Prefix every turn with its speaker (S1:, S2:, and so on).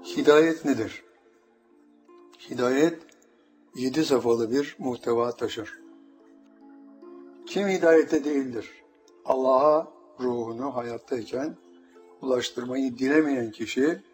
S1: Hidayet nedir? Hidayet 7 safhalı bir muhteva taşır. Kim hidayette değildir? Allah'a ruhunu hayattayken ulaştırmayı dilemeyen kişi